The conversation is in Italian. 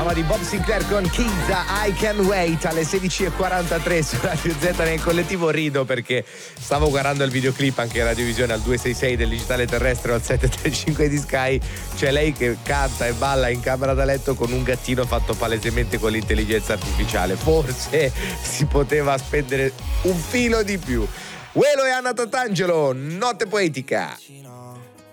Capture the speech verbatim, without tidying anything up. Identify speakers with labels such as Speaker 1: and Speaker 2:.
Speaker 1: nuova di Bob Sinclair con Kids, I Can Wait, alle sedici e quarantatré su Radio Z. Nel collettivo rido perché stavo guardando il videoclip anche in radiovisione al due sei sei del digitale terrestre o al sette tre cinque di Sky. C'è lei che canta e balla in camera da letto con un gattino fatto palesemente con l'intelligenza artificiale. Forse si poteva spendere un filo di più. Uelo e Anna Tatangelo, Notte Poetica.